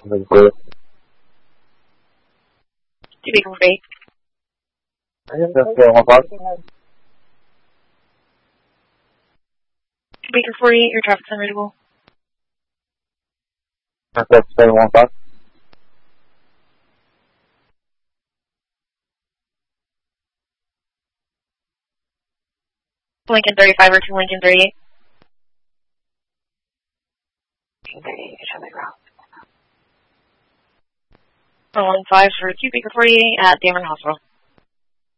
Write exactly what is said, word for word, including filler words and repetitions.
Two Baker forty-eight. Two Baker forty-eight, your traffic's unreadable. That's seven one five. Lincoln thirty-five or two Lincoln thirty-eight. Lincoln thirty-eight, you show me wrong. one one five for two Baker forty-eight at Dameron Hospital.